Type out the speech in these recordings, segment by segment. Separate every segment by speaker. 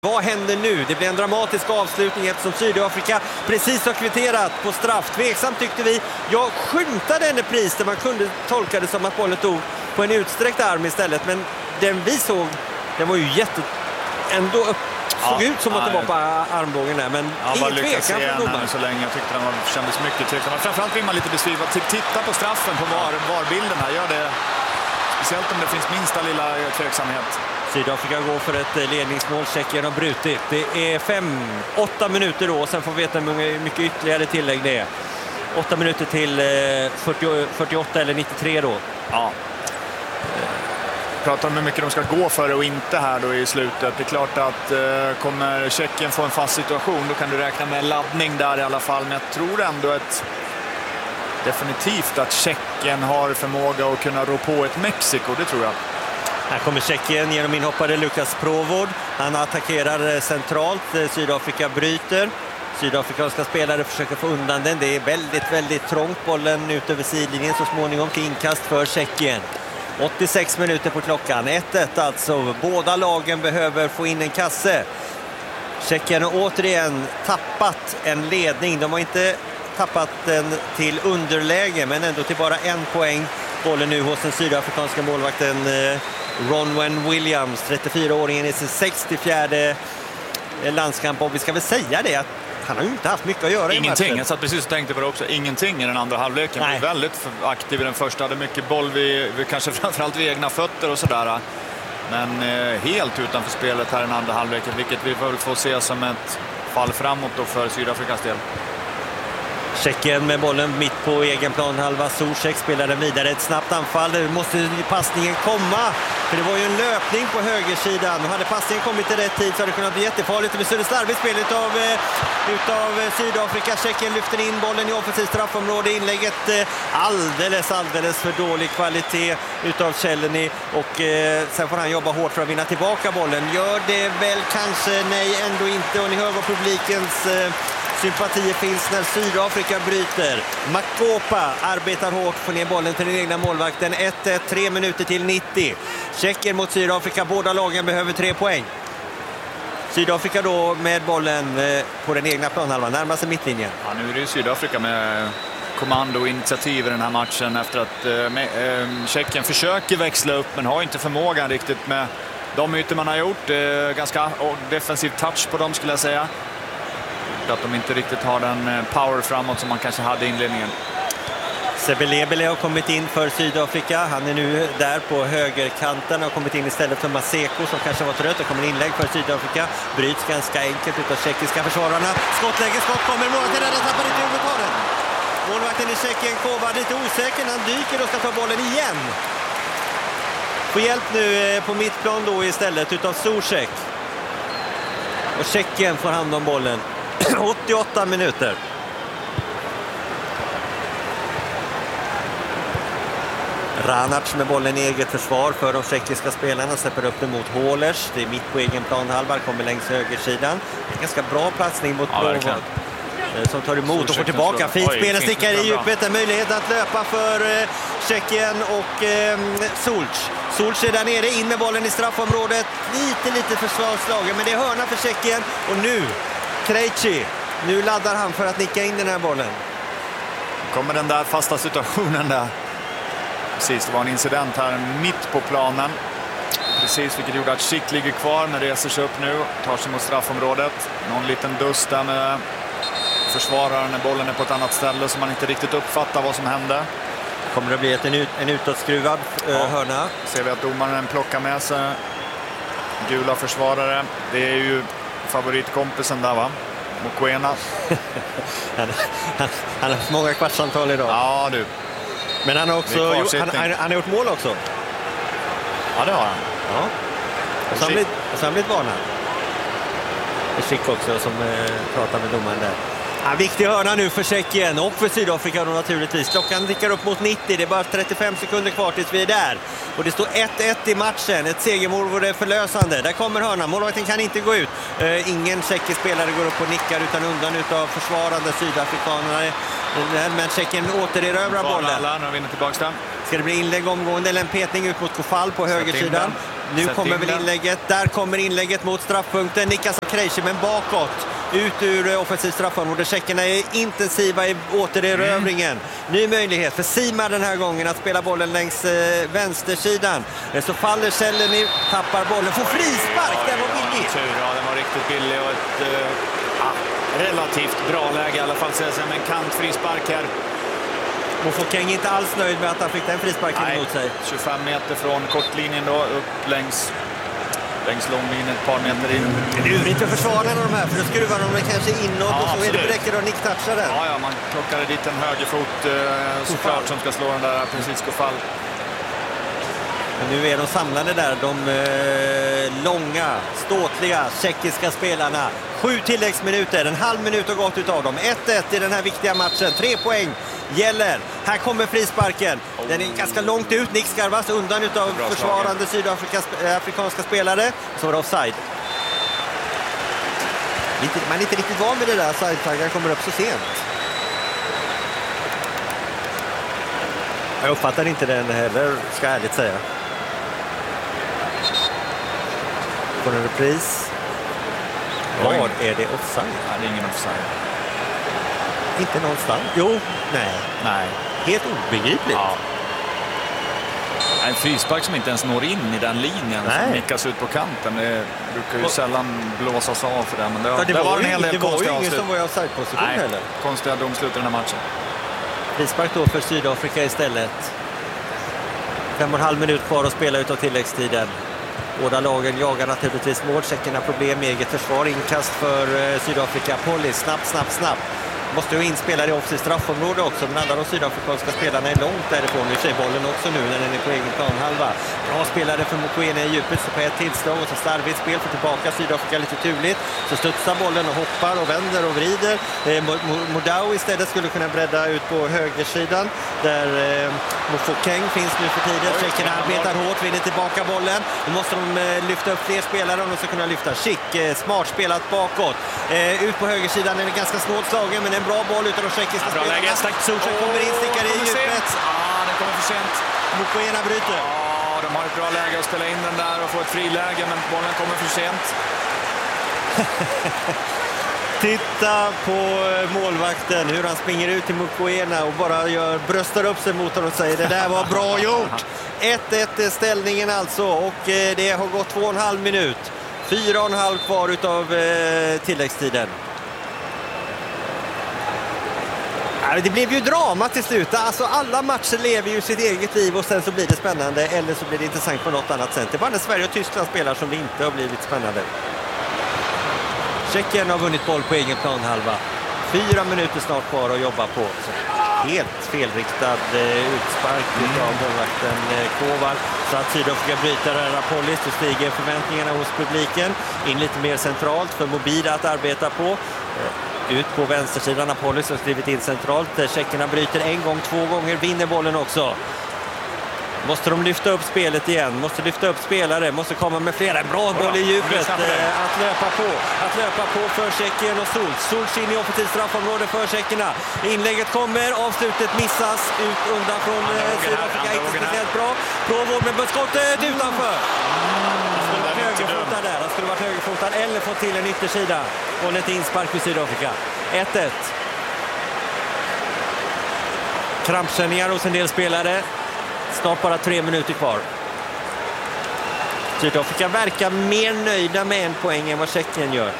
Speaker 1: Vad händer nu? Det blir en dramatisk avslutning eftersom Sydafrika precis har kvitterat på straff. Tveksamt tyckte vi. Jag skymtade en repris där man kunde tolka det som att bollen tog på en utsträckt arm istället. Men den vi såg, den var ju såg ut som att det var på armbågen där. Men ingen tvekan från domaren.
Speaker 2: Så länge jag tyckte den kändes mycket tveksam. Framförallt vill man lite besviva. Titta på straffen på VAR-bilden här. Gör det, speciellt om det finns minsta lilla tveksamhet.
Speaker 1: Sydafrika går för ett ledningsmål. Tjeckien har brutit. Det är 8 minuter då. Sen får vi veta hur mycket ytterligare tillägg det är. 8 minuter till 48 eller 93 då.
Speaker 2: Ja. Pratar om hur mycket de ska gå för och inte här då i slutet. Det är klart att kommer Tjeckien få en fast situation, då kan du räkna med laddning där i alla fall. Men jag tror ändå definitivt att Tjeckien har förmåga att kunna rå på ett Mexiko, det tror jag.
Speaker 1: Här kommer Tjeckien genom inhoppare Lukas Provod. Han attackerar centralt. Sydafrika bryter. Sydafrikanska spelare försöker få undan den. Det är väldigt, väldigt trångt. Bollen ut över sidlinjen så småningom till inkast för Tjeckien. 86 minuter på klockan. 1-1 alltså. Båda lagen behöver få in en kasse. Tjeckien har återigen tappat en ledning. De har inte tappat den till underläge men ändå till bara 1 poäng. Bollen nu hos den sydafrikanska målvakten Ronwen Williams, 34-åringen i sin 64:e landskamp. Och vi ska väl säga det att han har ju inte haft mycket att göra i matchen.
Speaker 2: Jag satt precis och tänkte på det också. Ingenting i den andra halvleken. Han var väldigt aktiv i den första. Hade mycket boll vid kanske framförallt vid egna fötter och sådär. Men helt utanför spelet här i den andra halvleken. Vilket vi väl får se som ett fall framåt då för Sydafrikas del.
Speaker 1: Tjeckien med bollen mitt på egen plan. Halva Zuzek spelar den vidare. Ett snabbt anfall. Nu måste passningen komma. För det var ju en löpning på högersidan. Och hade passningen kommit i rätt tid så hade det kunnat bli jättefarligt. Det blir slarvigt spel utav Sydafrika. Tjeckien lyfter in bollen i offensivt straffområde. Inlägget alldeles för dålig kvalitet utav Chelny. Och sen får han jobba hårt för att vinna tillbaka bollen. Gör det väl kanske? Nej, ändå inte. Och ni hör vad publikens sympatier finns när Sydafrika bryter. Makopa arbetar hårt för ner bollen till den egna målvakten. 1-1, 3 minuter till 90. Tjeckien mot Sydafrika. Båda lagen behöver 3 poäng. Sydafrika då med bollen på den egna planhalvan. Närmar sig mittlinjen.
Speaker 2: Ja, nu är det ju Sydafrika med kommando och initiativ i den här matchen efter att Tjeckien försöker växla upp men har inte förmågan riktigt med de ytor man har gjort. Ganska defensiv touch på dem skulle jag säga. Att de inte riktigt har den power framåt som man kanske hade i inledningen.
Speaker 1: Sebelebele har kommit in för Sydafrika. Han är nu där på högerkanten och har kommit in istället för Maseko som kanske var trött. Det kommer inlägg för Sydafrika. Bryts ganska enkelt utav tjeckiska försvararna. Skott kommer. Målvakten där tappar inte huvudtaget. Målvakten i Tjeckien Kovar lite osäker. Han dyker och ska ta bollen igen. Får hjälp nu på mittplan då istället utav Zuzek. Och Tjeckien får hand om bollen. 88 minuter. Ranac med bollen i eget försvar för de tjeckiska spelarna. Släpper upp den mot Hålers. Det är mitt på egen planhalva. Kommer längs högersidan. En ganska bra platsning mot Provod. Som tar emot och får tillbaka. Fint spel, stickar i djupet. En möjlighet att löpa för Tjeckien och Sulc är där nere, in med bollen i straffområdet. Lite försvarslagen, men det är hörna för Tjeckien. Och nu Krejci. Nu laddar han för att nicka in den här bollen.
Speaker 2: Kommer den där fasta situationen där. Precis, det var en incident här mitt på planen. Precis, vilket gjorde att Schick ligger kvar men reser sig upp nu. Tar sig mot straffområdet. Någon liten dust där med försvararen när bollen är på ett annat ställe så man inte riktigt uppfattar vad som hände.
Speaker 1: Kommer det bli en utåtskruvad hörna.
Speaker 2: Ser vi att domaren plockar med sig gula försvarare. Det är ju favoritkompisen där, va? Mokoena.
Speaker 1: han har många kvartsamtal idag.
Speaker 2: Ja, du.
Speaker 1: Men han har också han har gjort mål också.
Speaker 2: Ja, det har han.
Speaker 1: Ja. Och så har han blivit varnad. Det är Schick också som pratar med domaren där. Ja, viktig hörna nu för Tjeckien och för Sydafrika då naturligtvis. Klockan tickar upp mot 90. Det är bara 35 sekunder kvar tills vi är där. Och det står 1-1 i matchen. Ett segermål vore förlösande. Där kommer hörnan. Målvakten kan inte gå ut. Ingen tjeckisk spelare går upp och nickar utan undan utav försvarande sydafrikanerna. Men Tjeckien återerövrar bollen.
Speaker 2: Alla, nu vinner tillbaka den.
Speaker 1: Ska det bli inlägg omgående eller en petning ut mot Kofall på högersidan? Nu kommer väl inlägget. Där kommer inlägget mot straffpunkten. Nickas av Krejci, men bakåt. Ut ur offensivt straffområde. Tjeckerna är intensiva i återerövringen. Ny möjlighet för Sima den här gången att spela bollen längs vänstersidan. Så faller Seleni, tappar bollen, får frispark. Den var billig.
Speaker 2: Ja, den var riktigt billig och ett relativt bra läge i alla fall. Så en kantfrispark här.
Speaker 1: Mofokeng inte alls nöjd med att han fick den frisparken emot sig.
Speaker 2: 25 meter från kortlinjen då, upp längs långlinjen, ett par meter in.
Speaker 1: Det är lurigt för försvararna de här, för då skruvar de kanske inåt och så är det räcker att nick-toucha den.
Speaker 2: Ja, man plockade dit en högerfot såklart som ska slå den där precis gå fall.
Speaker 1: Men nu är de samlade där, de långa, ståtliga tjeckiska spelarna. 7 tilläggsminuter, en halv minut har gått utav dem. 1-1 i den här viktiga matchen, 3 poäng gäller. Här kommer frisparken. Den är ganska långt ut. Nick skarvas undan utav försvarande sydafrikanska spelare. Så var det offside. Man är inte riktigt van med det där. Offside-flaggan kommer upp så sent. Jag uppfattar inte den heller, ska jag ärligt säga. Får en repris. Var är det offside?
Speaker 2: Nej, det är ingen offside.
Speaker 1: Inte någonstans. Jo, nej. Helt obegripligt. Ja.
Speaker 2: En frispark som inte ens når in i den linjen som nickas ut på kanten. Det brukar ju sällan blåsas av för det. Men det var en hel del konstiga
Speaker 1: avslut. Det var ju ingen som var i offside-position heller.
Speaker 2: Konstiga domslut i den här matchen.
Speaker 1: Frispark då för Sydafrika istället. 5,5 minut kvar att spela utav tilläggstiden. Båda lagen jagar naturligtvis mål. Tjeckerna problem med eget försvar. Inkast för Sydafrika. Polly, snabbt. Måste ju inspela i offensivt straffområde också, men alla de sydafrikanska spelarna är långt därifrån. Nu ser bollen också nu när den är på egen planhalva. Bra spelare för Mokoena i djupet, så på ett tillslag och så starvigt spel för tillbaka Sydafrika lite turligt. Så studsar bollen och hoppar och vänder och vrider. Modau istället skulle kunna bredda ut på högersidan där Mofokeng finns nu för tiden. Tjeckerna arbetar hårt, vinner tillbaka bollen. Nu måste de lyfta upp fler spelare om de ska kunna lyfta. Schick, smart spelat bakåt. Ut på högersidan är det ganska snålt slagen, men en bra boll utav de tjeckiska spelarna. Socha kommer in, stickar i djupet.
Speaker 2: Den kommer för sent.
Speaker 1: Mokoena bryter.
Speaker 2: Ja, de har ett bra läge att spela in den där och få ett friläge, men bollen kommer för sent.
Speaker 1: Titta på målvakten, hur han springer ut till Mokoena och bara bröstar upp sig mot honom och säger det där var bra gjort. 1-1 är ställningen alltså, och det har gått 2,5 minut. 4,5 kvar utav tilläggstiden. Det blev ju drama till slut. Alltså alla matcher lever ju sitt eget liv och sen så blir det spännande eller så blir det intressant på något annat sätt. Det är bara när Sverige och Tyskland spelar som det inte har blivit spännande. Tjeckien har vunnit boll på egen planhalva. 4 minuter snart kvar att jobba på. Så helt felriktad utspark av målvakten Koval. Så att Sydafrika bryter Rapolis och stiger förväntningarna hos publiken. In lite mer centralt för Mobida att arbeta på. Ut på vänstersidan, Apolis har skrivit in centralt. Tjeckerna bryter en gång, 2 gånger, vinner bollen också. Måste de lyfta upp spelet igen, måste lyfta upp spelare, måste komma med flera. Bra boll i djupet att löpa på för Tjeckien och Sulc in i offensivt straffområde för tjeckerna. Inlägget kommer, avslutet missas ut undan från Sydafrika, inte speciellt bra. Provård med skottet utanför. Han skulle varit högerfotad eller fått till en yttersida. Och lite inspark för Sydafrika. 1-1. Krampkänningar hos en del spelare. Snart bara 3 minuter kvar. Sydafrika verkar mer nöjda med 1 poäng än vad Tjeckien gör.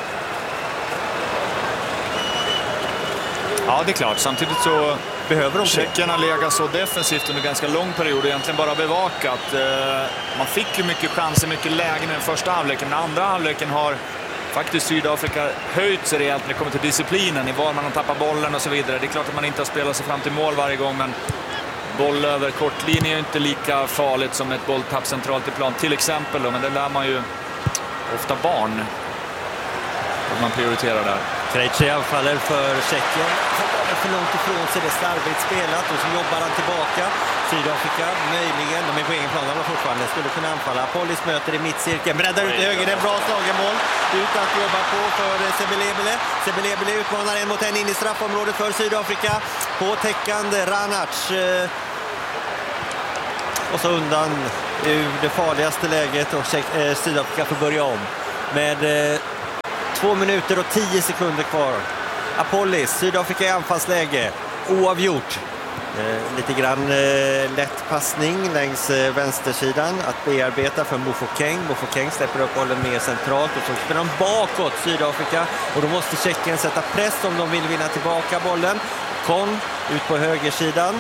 Speaker 2: Ja, det är klart. Samtidigt så
Speaker 1: behöver de
Speaker 2: Tjeckerna legat så defensivt under ganska lång period och egentligen bara bevakat. Man fick ju mycket chanser, mycket lägen i den första halvleken. Men andra halvleken har faktiskt Sydafrika höjt sig rejält när det kommer till disciplinen i var man har tappat bollen och så vidare. Det är klart att man inte har spelat sig fram till mål varje gång, men boll över kortlinje är ju inte lika farligt som ett bolltapp centralt i plan till exempel då, men det lär man ju ofta barn att man prioriterar där.
Speaker 1: Krejci anfaller för Tjeckien. För långt ifrån sig, det är starkt spelat och så jobbar han tillbaka. Sydafrika möjligen, de är på egen plan fortfarande, skulle kunna anfalla. Pollis möter i mittcirkeln, breddar ut i höger, det är en bra slagen boll. Ut att jobba på för Sebelebele. Sebelebele utmanar 1-mot-1 in i straffområdet för Sydafrika. På täckande Ranac. Och så undan ur det farligaste läget och Sydafrika får börja om. Med 2 minuter och 10 sekunder kvar. Apollis, Sydafrika i anfallsläge. Oavgjort. Lite grann lätt passning längs vänstersidan att bearbeta för Mofokeng. Mofokeng släpper upp bollen mer centralt och så spelar de bakåt Sydafrika. Och då måste Tjeckien sätta press om de vill vinna tillbaka bollen. Kon ut på högersidan.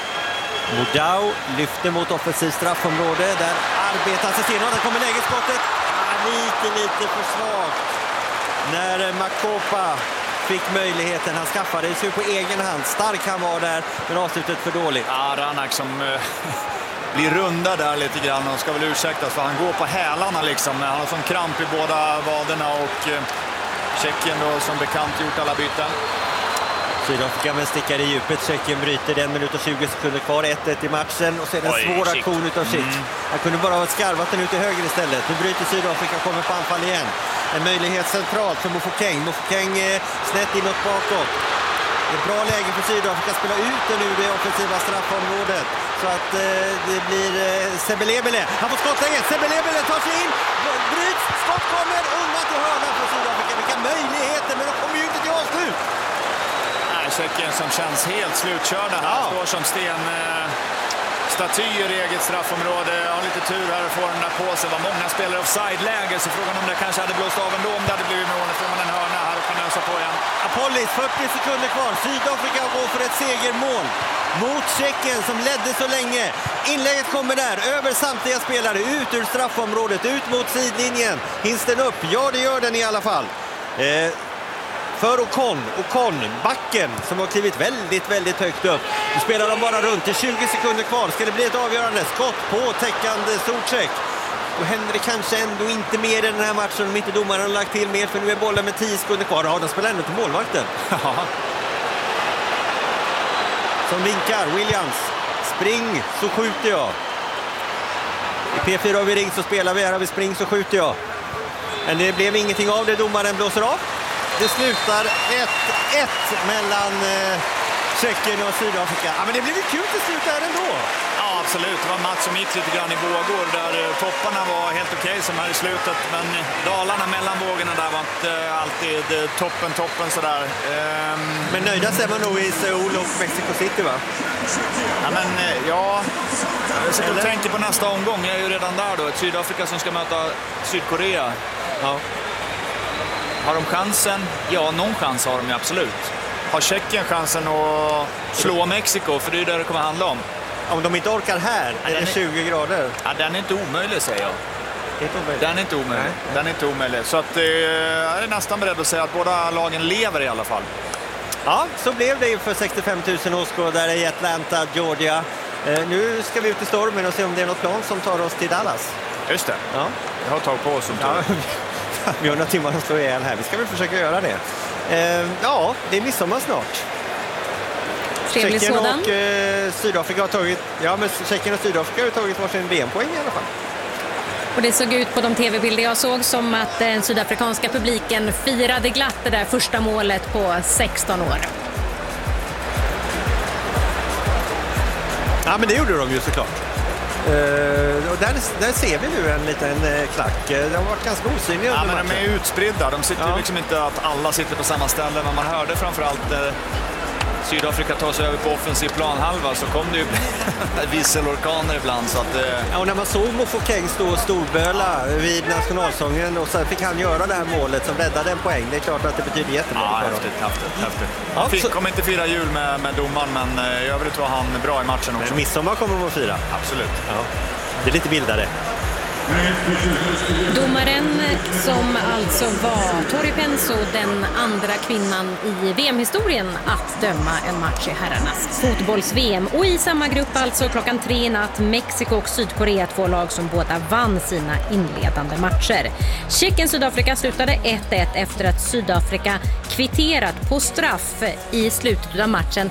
Speaker 1: Modau lyfter mot offensivt straffområde. Där arbetar Ceseno. Där kommer lägesskottet. Lite för svagt. När Makopa fick möjligheten. Han skaffade sig på egen hand. Stark han var där, men avslutet för dåligt.
Speaker 2: Ja, Ranak som blir runda där lite grann och ska väl ursäktas för han går på hälarna liksom. Han har sån kramp i båda vaderna och Tjeckien då som bekant gjort alla byten.
Speaker 1: Sydafrika men stickar i djupet. Tjeckien bryter 1 minut och 20 sekunder kvar. 1-1 i matchen och sen en svår aktion utav Schick. Han kunde bara ha skarvat den ut till höger istället. Nu bryter Sydafrika och kommer på anfall igen. En möjlighet centralt för Mofokeng. Mofokeng snett inåt bakåt. Ett bra läge för Sydafrika att spela ut den ur det offensiva straffområdet. Så att det blir Sebelebele. Han får skottläget. Sebelebele tar sig in. Bryts. Skott kommer undan till hörnan för Sydafrika. Vilka möjligheter, men de kommer ju inte till avslut.
Speaker 2: Tjeckien som känns helt slutkörda här. Står som statyer i eget straffområde. Har lite tur här och får den där på sig. Det var många spelare offside-läge, så frågan om det kanske hade blåst av ändå om det hade blivit mål. Nu får man en hörna här och kan ösa på igen.
Speaker 1: Apollis, 40 sekunder kvar. Sydafrika går för ett segermål mot Tjeckien som ledde så länge. Inlägget kommer där, över samtliga spelare, ut ur straffområdet, ut mot sidlinjen. Hinns den upp? Ja, det gör den i alla fall. För Ocon, backen som har klivit väldigt högt upp. Nu spelar de bara runt, till 20 sekunder kvar. Ska det bli ett avgörande skott på täckande Souček? Då händer det kanske ändå inte mer i den här matchen om inte domaren har lagt till mer, för nu är bollen med 10 sekunder kvar. Ja, de spelar ändå till målvakten. Som vinkar, Williams. Spring så skjuter jag. I P4 har vi ring så spelar vi, här har vi spring så skjuter jag. Men det blev ingenting av det, domaren blåser av. Det slutar 1-1 mellan Tjeckien och Sydafrika. Ja, men det blev ju kul till slut där ändå.
Speaker 2: Ja, absolut. Det var en match som gick lite grann i vågor där topparna var helt okej som här i slutet. Men dalarna mellan vågorna där var inte alltid toppen sådär.
Speaker 1: Men nöjda ser man nog i Seoul och Mexico City, va?
Speaker 2: Ja, men jag sitter och tänker på nästa omgång. Jag är ju redan där då. Ett Sydafrika som ska möta Sydkorea.
Speaker 1: Ja.
Speaker 2: Har de chansen? Ja, någon chans har de ju absolut. Har Tjeckien chansen att slå Mexiko? För det är det kommer handla om.
Speaker 1: Om de inte orkar här, är det 20 grader.
Speaker 2: Ja, den är inte omöjlig, säger jag. Den är inte omöjlig.
Speaker 1: Nej.
Speaker 2: Den är inte omöjlig. Så att, jag är nästan beredd att säga att båda lagen lever i alla fall.
Speaker 1: Ja, så blev det för 65 000 åskådare i Atlanta, Georgia. Nu ska vi ut i stormen och se om det är något plan som tar oss till Dallas.
Speaker 2: Just det.
Speaker 1: Ja.
Speaker 2: Jag har tagit på oss som tur.
Speaker 1: Vi har några timmar att slå ihjäl här. Vi ska väl försöka göra det. Ja, det är midsommar snart. Tjeckien och Sydafrika har tagit... Ja, men Tjeckien och Sydafrika har tagit varsin VM-poäng i alla fall.
Speaker 3: Och det såg ut på de tv-bilder jag såg som att den sydafrikanska publiken firade glatt det där första målet på 16 år.
Speaker 1: Ja, men det gjorde de ju såklart. Och där ser vi nu en liten klack. De har varit ganska osynliga under matchen.
Speaker 2: Men de är utspridda. De sitter liksom inte att alla sitter på samma ställe. Men man hörde framförallt Sydafrika tar sig över på offensiv planhalva, så kom det ju visselorkaner ibland. Så att,
Speaker 1: ja, och när man såg Mofokeng stå och storböla vid nationalsången och så fick han göra det här målet som räddade en poäng. Det är klart att det betyder jättemycket.
Speaker 2: Ja, häftigt. Ja, kommer inte fira jul med domaren, men i övrigt var han bra i matchen också.
Speaker 1: Men midsommar kommer de att fira.
Speaker 2: Absolut.
Speaker 1: Ja. Det är lite bildare.
Speaker 3: Domaren som alltså var Tori Penso, den andra kvinnan i VM-historien att döma en match i herrarnas fotbolls-VM. Och i samma grupp alltså klockan 3 i natt, Mexiko och Sydkorea, två lag som båda vann sina inledande matcher. Tjeckien-Sydafrika slutade 1-1 efter att Sydafrika kvitterat på straff i slutet av matchen.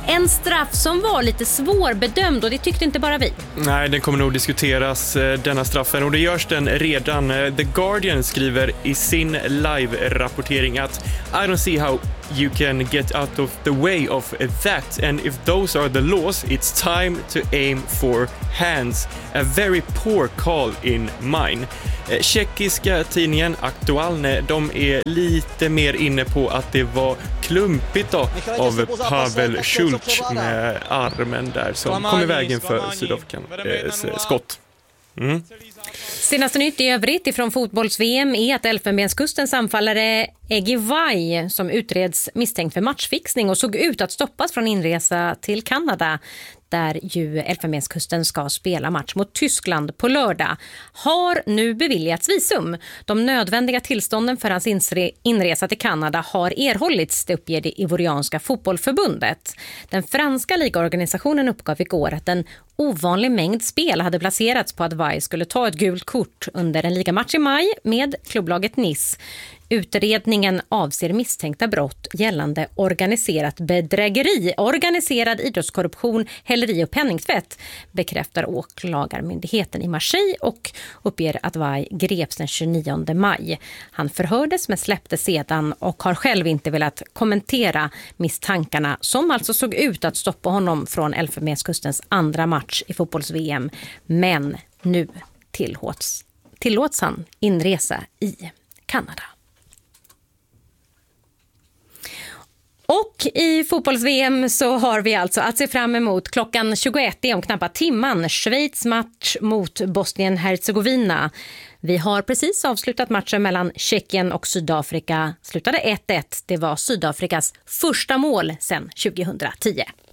Speaker 3: En straff som var lite svårbedömd och det tyckte inte bara vi.
Speaker 4: Nej, den kommer nog diskuteras, denna straffen, och det görs den redan. The Guardian skriver i sin live-rapportering att I don't see how you can get out of the way of that, and if those are the laws, it's time to aim for hands. A very poor call in mine. Tjeckiska tidningen Aktualne, de är lite mer inne på att det var klumpigt då av Pavel Schultz med armen där som kom i vägen för Sydafrikas skott.
Speaker 3: Senaste nytt i övrigt ifrån fotbolls-VM är att Elfenbenskustens anfallare Egi Vai, som utreds misstänkt för matchfixning och såg ut att stoppas från inresa till Kanada, där ju Elfenbenskusten ska spela match mot Tyskland på lördag, har nu beviljats visum. De nödvändiga tillstånden för hans inresa till Kanada har erhållits, det uppger det ivorianska fotbollförbundet. Den franska ligaorganisationen uppgav igår att en ovanlig mängd spel hade placerats på att Vai skulle ta ett gult kort under en ligamatch i maj med klubblaget Nice. Utredningen avser misstänkta brott gällande organiserat bedrägeri, organiserad idrottskorruption, häleri och penningtvätt, bekräftar åklagarmyndigheten i Marseille och uppger att Vai greps den 29 maj. Han förhördes men släpptes sedan och har själv inte velat kommentera misstankarna som alltså såg ut att stoppa honom från Elfenbenskustens andra match i fotbolls-VM. Men nu tillåts han inresa i Kanada. Och i fotbolls-VM så har vi alltså att se fram emot klockan 21 om knappt timman Schweiz match mot Bosnien-Herzegovina. Vi har precis avslutat matchen mellan Tjeckien och Sydafrika. Slutade 1-1. Det var Sydafrikas första mål sedan 2010.